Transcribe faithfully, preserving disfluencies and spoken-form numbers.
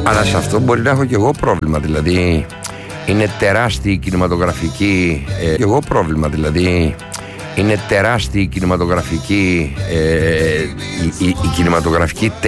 Αλλά σε αυτό μπορεί να έχω και εγώ πρόβλημα. Δηλαδή είναι τεράστια η κινηματογραφική ε, και εγώ πρόβλημα. Δηλαδή είναι τεράστια η κινηματογραφική ε, η, η, η κινηματογραφική